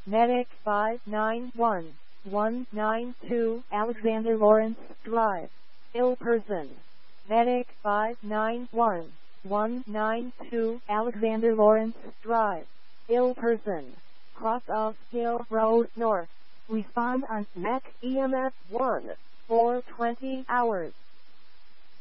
Medic 591192 Alexander Lawrence Drive. Ill person. Medic 591192 Alexander Lawrence Drive. Ill person. Cross of Hill Road North. Respond on MEC EMS 1 for 20 hours.